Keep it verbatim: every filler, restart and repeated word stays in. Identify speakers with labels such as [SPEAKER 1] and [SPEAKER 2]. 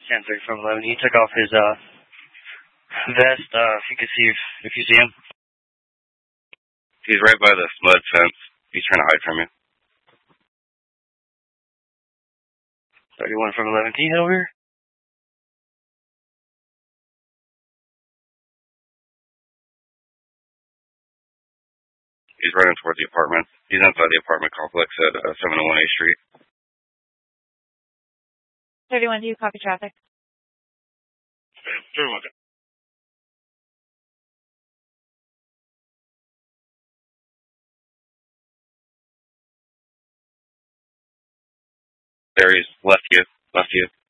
[SPEAKER 1] ten thirty from eleven. He took off his uh vest. Uh, if you can see if, if you see him.
[SPEAKER 2] He's right by the mud fence. He's trying to hide from you.
[SPEAKER 1] thirty-one from eleven. Can you head over here?
[SPEAKER 2] He's running towards the apartment. He's inside the apartment complex at uh, seven oh one A Street.
[SPEAKER 3] thirty-one, do you copy traffic?
[SPEAKER 2] thirty-one. There he's left you. Left you.